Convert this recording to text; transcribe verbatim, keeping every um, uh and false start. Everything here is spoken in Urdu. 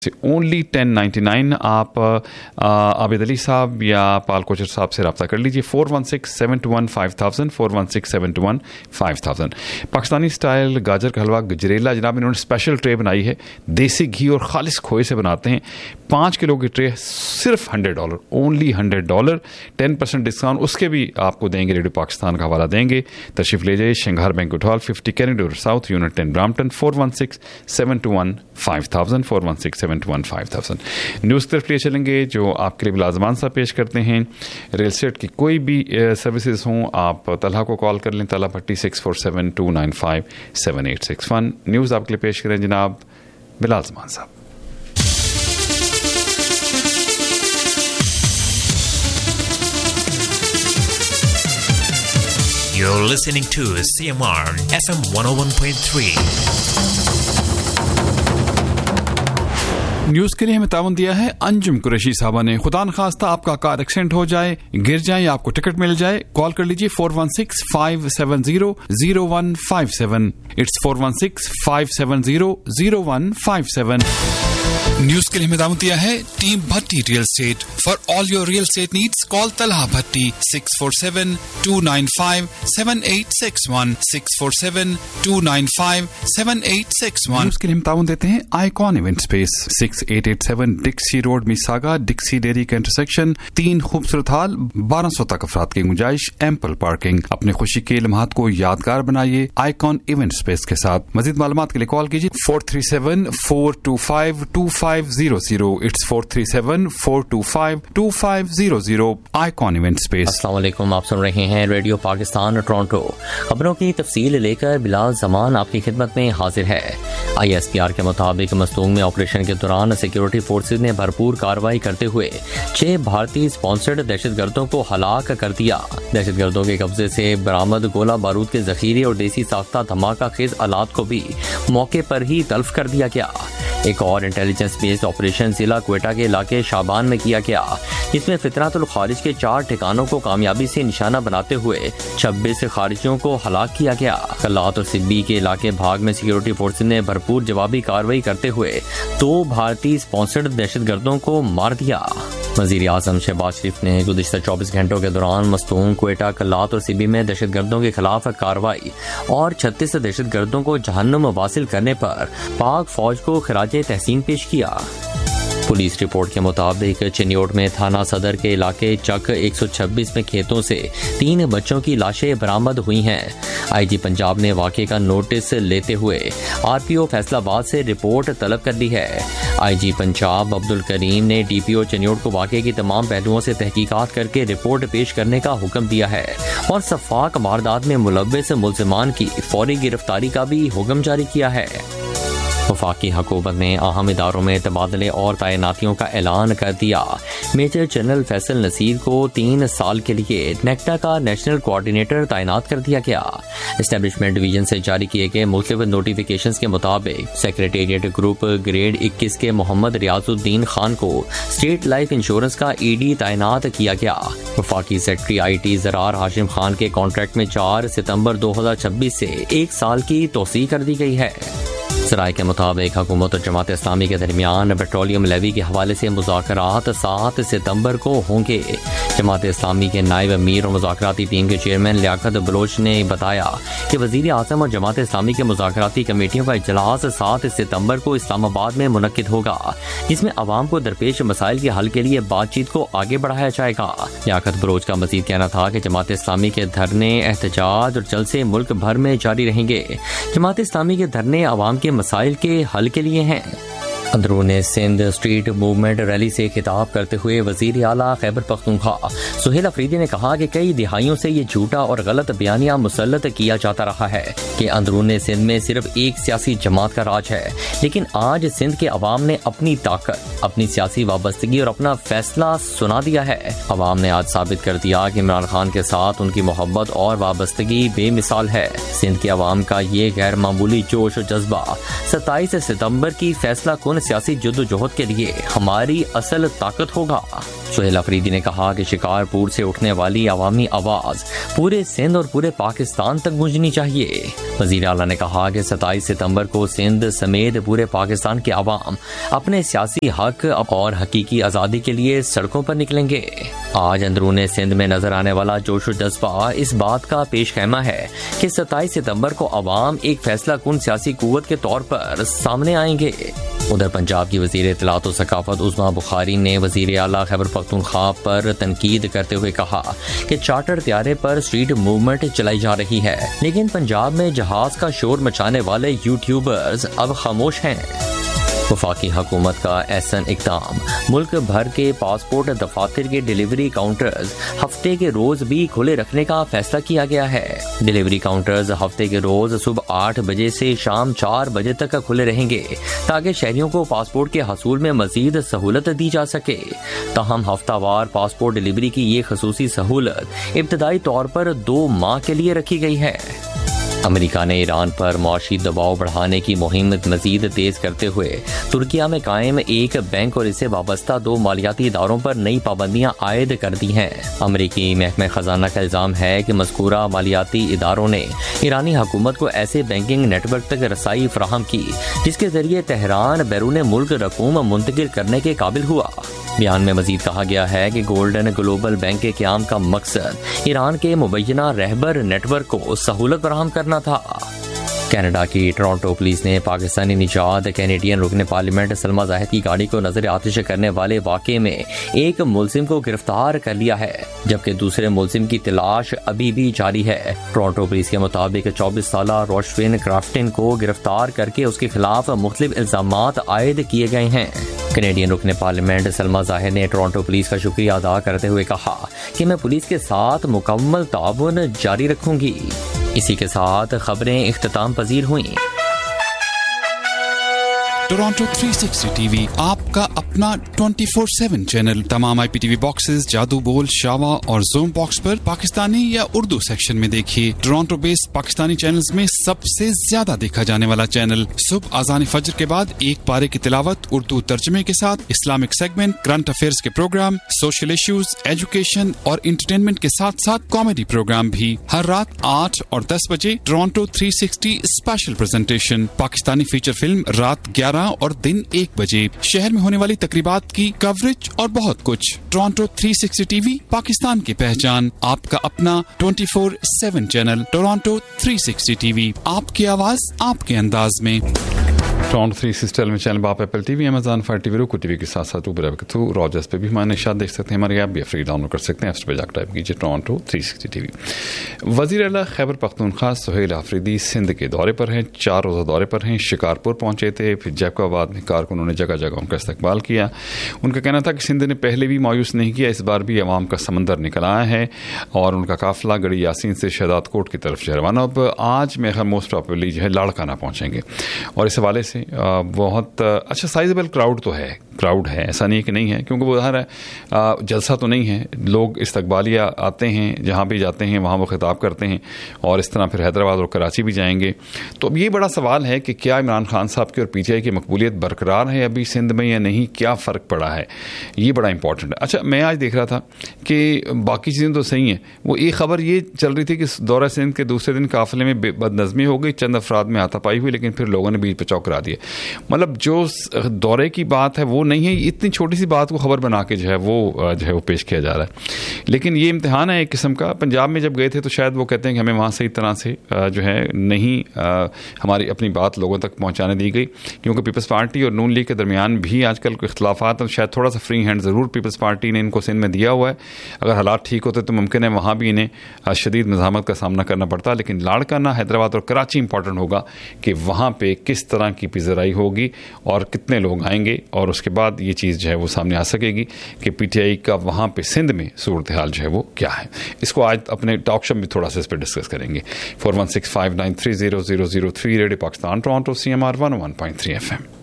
Only ten ninety nine. आप आबिद अली साहब या पाल कोचर साहब से रब्ता कर लीजिए four one six seven to one five thousand four one six seven to one five thousand. Pakistani style गाजर का हलवा गजरेला जनाब इन्होंने स्पेशल ट्रे बनाई है, देसी घी और खालिश खोए से बनाते हैं। पाँच किलो की ट्रे सिर्फ hundred dollar only hundred dollar ten percent discount उसके भी आपको देंगे। रेडियो पाकिस्तान का हवाला देंगे। तशरीफ ले जाइए शंघार banquet hall fifty corridor south unit ten Brampton four one six seven to one five thousand four one six seven to one five thousand. News की तरफ लिए चलेंगे जो आपके लिए बिलाजमान सा पेश करते हैं। रियल एस्टेट की कोई भी सर्विसेज हों आप तलहा को कॉल कर लें, तलहा भट्टी six four seven to nine five seven eight six one. News आपके लिए पेश करें जनाब बिलाजमान साहब। You're listening to C M R F M one oh one point three. News के लिए हमें ताउन दिया है अंजुम कुरैशी साहबा ने। खुदा न खास्ता आपका कार एक्सीडेंट हो जाए, गिर जाए या आपको टिकट मिल जाए, कॉल कर लीजिए four one six five seven zero zero one five seven. It's four one six five seven zero zero one five seven. News के लिए हमें ताउन दिया है team Bhatti real estate. For all your real estate needs call Talha Bhatti six four seven to nine five seven eight six one six four seven to nine five seven eight six one. News के लिए हम ताउन देते हैं icon event space six eight eight seven डिक्सी road मिसागा डिक्सी dairy का इंटरसेक्शन। तीन खूबसूरत हाल, बारह सौ तक अफराद की गुंजाइश, एम्पल पार्किंग। अपने खुशी के लम्हात को यादगार बनाइए आइकॉन इवेंट स्पेस के साथ। मजीद मालूमात के लिए कॉल कीजिए four three seven four to five to five zero zero. It's four three seven four to five to five zero zero. Icon event space. अस्सलाम वालेकुम, आप सुन रहे हैं रेडियो पाकिस्तान टोरंटो। खबरों की तफसील लेकर बिलाल जमान आपकी खिदमत में हाजिर है। आई एस पी आर के मुताबिक मस्तूंग में ऑपरेशन के दौरान सिक्योरिटी फोर्सेज ने भरपूर कार्रवाई करते हुए छह भारतीय स्पॉन्सर्ड दहशतगर्दों को हलाक कर दिया। दहशतगर्दों के कब्जे से बरामद गोला बारूद के जखीरे और देसी साख्ता धमाका खेज आलात को भी मौके पर ही तल्फ कर दिया गया। एक और इंटेलिजेंस बेस्ड ऑपरेशन जिला क्वेटा के इलाके शाबान में किया गया, जिसमें फितरातुल खारिज के चार ठिकानों को कामयाबी से निशाना बनाते हुए छब्बीस खारिजियों को हलाक किया गया। कल्लात और सिब्बी के इलाके भाग में सिक्योरिटी फोर्सेज ने भरपूर जवाबी कार्रवाई करते हुए दो भारतीय स्पॉन्सर्ड दहशतगर्दों को मार दिया। वज़ीर आज़म शहबाज शरीफ ने गुज़िश्ता चौबीस घंटों के दौरान मस्तूंग, क्वेटा, कल्लात और सिबी में दहशतगर्दों के खिलाफ कार्रवाई और छत्तीस दहशतगर्दों को जहन्नुम वासिल करने पर पाक फौज को खिराजे तहसीन पेश किया। पुलिस रिपोर्ट के मुताबिक चिन्योट में थाना सदर के इलाके चक एक सौ छब्बीस में खेतों से तीन बच्चों की लाशें बरामद हुई हैं। आईजी पंजाब ने वाक़े का नोटिस लेते हुए आरपीओ फैसलाबाद से रिपोर्ट तलब कर दी है। आईजी पंजाब अब्दुल करीम ने डीपीओ चिन्योट को वाक़े की तमाम पहलुओं से तहकीकात करके रिपोर्ट पेश करने का हुक्म दिया है और सफाक वारदात में मुलव्वस मुल्ज़िमान की फौरी गिरफ्तारी का भी हुक्म जारी किया है। वफाकी हुकूमत ने अहम इदारों में तबादले और तैनातियों का ऐलान कर दिया। मेजर जनरल फैसल नसीर को तीन साल के लिए नेक्टा का नेशनल कोऑर्डिनेटर तैनात कर दिया गया। एस्टेब्लिशमेंट डिवीजन से जारी किए गए मुख्तलिफ नोटिफिकेशंस के मुताबिक सेक्रेटेरिएट ग्रुप ग्रेड इक्कीस के मोहम्मद रियाजुद्दीन खान को स्टेट लाइफ इंश्योरेंस का ईडी तैनात किया गया। वफाकी secretary I T Zarar Hashim Khan के कॉन्ट्रैक्ट में चार सितम्बर दो हजार छब्बीस से एक साल की तोसी कर दी गई है। सराय के मुताबिक हुकूमत और जमात इस्लामी के दरमियान पेट्रोलियम लेवी के हवाले से मुज़ाकरात सात सितंबर को होंगे। जमात इस्लामी के नायब अमीर और मुज़ाकराती टीम के चेयरमैन लियाकत बलोच ने बताया कि वज़ीर आज़म और जमात इस्लामी के मुज़ाकराती कमेटियों का इजलास सात सितंबर को इस्लामाबाद में मुनक्किद होगा, जिसमें अवाम को दरपेश मसाइल के हल के लिए बातचीत को आगे बढ़ाया जाएगा। लियाकत बलोच का मजीद कहना था कि जमात इस्लामी के धरने, एहतजाज और जलसे मुल्क भर में जारी रहेंगे। जमात इस्लामी के धरने अवाम के मसाइल के हल के लिए हैं। अंदरून सिंध स्ट्रीट मूवमेंट रैली से खिताब करते हुए वजीर आला खैबर पख्तूनख्वा सुहेल अफरीदी ने कहा कि कई दिहाइयों से ये झूठा और गलत बयानिया मुसल्लत किया जाता रहा है कि अंदरून सिंध में सिर्फ एक सियासी जमात का राज है, लेकिन आज सिंध के अवाम ने अपनी ताकत, अपनी सियासी वाबस्तगी और अपना फैसला सुना दिया है। अवाम ने आज साबित कर दिया कि इमरान खान के साथ उनकी मोहब्बत और वाबस्तगी बेमिसाल है। सिंध के अवाम का ये गैर मामूली जोश और जज्बा सत्ताईस सितम्बर की फैसला कुन سیاسی جدوجہد کے لیے ہماری اصل طاقت ہوگا۔ سہیل افریدی نے کہا کہ شکارپور سے اٹھنے والی عوامی آواز پورے سندھ اور پورے پاکستان تک گونجنی چاہیے۔ وزیر اعلیٰ نے کہا کہ ستائیس ستمبر کو سندھ سمیت پورے پاکستان کے عوام اپنے سیاسی حق اور حقیقی آزادی کے لیے سڑکوں پر نکلیں گے۔ آج اندرون سندھ میں نظر آنے والا جوش و جذبہ اس بات کا پیش خیمہ ہے کہ ستائیس ستمبر کو عوام ایک فیصلہ کن سیاسی قوت کے طور پر سامنے آئیں گے۔ ادھر پنجاب کی وزیر اطلاعات و ثقافت عظمیٰ بخاری نے وزیر اعلیٰ خیبر پختونخوا پر تنقید کرتے ہوئے کہا کہ چارٹر طیارے پر اسٹریٹ موومنٹ چلائی جا رہی ہے، لیکن پنجاب میں جہاز کا شور مچانے والے یوٹیوبرز اب خاموش ہیں۔ وفاقی حکومت کا احسن اقدام، ملک بھر کے پاسپورٹ دفاتر کے ڈیلیوری کاؤنٹرز ہفتے کے روز بھی کھلے رکھنے کا فیصلہ کیا گیا ہے۔ ڈیلیوری کاؤنٹرز ہفتے کے روز صبح آٹھ بجے سے شام چار بجے تک کھلے رہیں گے تاکہ شہریوں کو پاسپورٹ کے حصول میں مزید سہولت دی جا سکے۔ تاہم ہفتہ وار پاسپورٹ ڈیلیوری کی یہ خصوصی سہولت ابتدائی طور پر دو ماہ کے لیے رکھی گئی ہے۔ امریکہ نے ایران پر معاشی دباؤ بڑھانے کی مہم مزید تیز کرتے ہوئے ترکیہ میں قائم ایک بینک اور اسے وابستہ دو مالیاتی اداروں پر نئی پابندیاں عائد کر دی ہیں۔ امریکی محکمہ خزانہ کا الزام ہے کہ مذکورہ مالیاتی اداروں نے ایرانی حکومت کو ایسے بینکنگ نیٹ ورک تک رسائی فراہم کی جس کے ذریعے تہران بیرون ملک رقوم منتقل کرنے کے قابل ہوا۔ بیان میں مزید کہا گیا ہے کہ گولڈن گلوبل بینک کے قیام کا مقصد ایران کے مبینہ رہبر نیٹ ورک کو سہولت فراہم کرنا تھا۔ کینیڈا کی ٹورانٹو پولیس نے پاکستانی نژاد کینیڈین رکن پارلیمنٹ سلما زاہد کی گاڑی کو نظر آتش کرنے والے واقعے میں ایک ملزم کو گرفتار کر لیا ہے، جبکہ دوسرے ملزم کی تلاش ابھی بھی جاری ہے۔ ٹورانٹو پولیس کے مطابق چوبیس سالہ روشوین کرافٹن کو گرفتار کر کے اس کے خلاف مختلف الزامات عائد کیے گئے ہیں۔ کینیڈین رکن پارلیمنٹ سلما زاہد نے ٹورانٹو پولیس کا شکریہ ادا کرتے ہوئے کہا کہ میں پولیس کے ساتھ مکمل تعاون جاری رکھوں گی۔ اسی کے ساتھ خبریں اختتام پذیر ہوئیں۔ Toronto three sixty T V آپ کا اپنا ٹوئنٹی فور سیون چینل۔ تمام آئی پی ٹی وی باکسز، جادو بول، شاوا اور زوم باکس پر پاکستانی یا اردو سیکشن میں دیکھیے۔ ٹورانٹو بیسڈ پاکستانی چینلز میں سب سے زیادہ دیکھا جانے والا چینل۔ صبح اذان فجر کے بعد ایک پارے کی تلاوت اردو ترجمے کے ساتھ، اسلامک سیگمنٹ، کرنٹ افیئرز کے پروگرام، سوشل ایشوز، ایجوکیشن اور انٹرٹینمنٹ کے ساتھ ساتھ کامیڈی پروگرام بھی۔ ہر رات آٹھ اور دس بجے Toronto three sixty special presentation, Pakistani feature film رات گیارہ اور دن ایک بجے، شہر میں ہونے والی تقریبات کی کوریج اور بہت کچھ۔ Toronto three sixty T V Pakistan کی پہچان، آپ کا اپنا twenty four seven channel. Toronto three sixty T V, آپ کی آواز آپ کے انداز میں۔ ٹورانٹو تھری سکسٹی میں چینل باپ apple T V, Amazon fire T V, روکو ٹی وی کے ساتھ ساتھ اوبر ایپ کے تھرو راجرز پہ بھی ہمارے نشاط دیکھ سکتے ہیں۔ ہمارے ایپ بھی فری ڈاؤن لوڈ کر سکتے ہیں، ایپ پہ جا کر ٹائپ کیجیے Toronto three sixty T V. وزیر اعلیٰ خیبر پختونخوا سہیل افریدی سندھ کے دورے پر ہیں، چار روزہ دورے پر ہیں۔ شکارپور پہنچے تھے، پھر جیکو آباد میں کارکنوں نے جگہ جگہ ان کا استقبال کیا۔ ان کا کہنا تھا کہ سندھ نے پہلے بھی مایوس نہیں کیا، اس بار بھی عوام کا سمندر نکل آیا ہے اور ان کا قافلہ گڑھی یاسین سے شہداد کوٹ کی طرف جو ہے روانہ۔ اب آج میں موسٹ پراپرلی جو ہے لاڑکانہ پہنچیں گے اور اس حوالے سے بہت اچھا سائزبل کراؤڈ تو ہے کراؤڈ ہے ایسا نہیں کہ نہیں ہے، کیونکہ وہ ظاہر ہے جلسہ تو نہیں ہے، لوگ استقبالیہ آتے ہیں، جہاں بھی جاتے ہیں وہاں وہ خطاب کرتے ہیں اور اس طرح پھر حیدرآباد اور کراچی بھی جائیں گے۔ تو اب یہ بڑا سوال ہے کہ کیا عمران خان صاحب کی اور پی ٹی آئی کی مقبولیت برقرار ہے ابھی سندھ میں یا نہیں، کیا فرق پڑا ہے، یہ بڑا امپورٹنٹ ہے۔ اچھا میں آج دیکھ رہا تھا کہ باقی چیزیں تو صحیح ہیں، وہ ایک خبر یہ چل رہی تھی کہ دورہ سندھ کے دوسرے دن قافلے میں بد نظمی ہو گئی، چند افراد میں ہاتھا پائی ہوئی، لیکن پھر لوگوں نے بیچ پہ چوک کرا دیا۔ مطلب جو دورے کی بات ہے وہ نہیں ہے، اتنی چھوٹی سی بات کو خبر بنا کے جو ہے وہ جو ہے وہ پیش کیا جا رہا ہے۔ لیکن یہ امتحان ہے ایک قسم کا۔ پنجاب میں جب گئے تھے تو شاید وہ کہتے ہیں کہ ہمیں وہاں صحیح طرح سے جو ہے نہیں ہماری اپنی بات لوگوں تک پہنچانے دی گئی، کیونکہ پیپلز پارٹی اور نون لیگ کے درمیان بھی آج کل اختلافات ہیں۔ شاید تھوڑا سا فری ہینڈ ضرور پیپلز پارٹی نے ان کو سندھ میں دیا ہوا ہے، اگر حالات ٹھیک ہوتے تو ممکن ہے وہاں بھی انہیں شدید مزاحمت کا سامنا کرنا پڑتا، لیکن لاڑکانہ، حیدرآباد اور کراچی امپورٹنٹ ہوگا کہ وہاں پہ کس طرح کی پذیرائی ہوگی اور کتنے لوگ آئیں گے، اور اس کے بعد یہ چیز جو ہے وہ سامنے آ سکے گی کہ پی ٹی آئی کا وہاں پہ سندھ میں صورتحال جو ہے وہ کیا ہے۔ اس کو آج اپنے ٹاک شو میں تھوڑا سا اس پہ ڈسکس کریں گے۔ Four one six five nine three zero zero zero three radio Pakistan Toronto C M R one one point three F M.